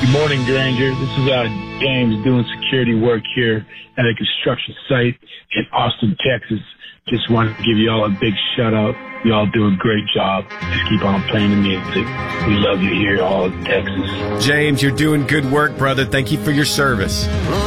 Morning, Granger. This is James doing security work here at a construction site in Austin, Texas. Just wanted to give you all a big shout out. You all do a great job. Just keep on playing the music. We love you here, all in Texas. James, you're doing good work, brother. Thank you for your service.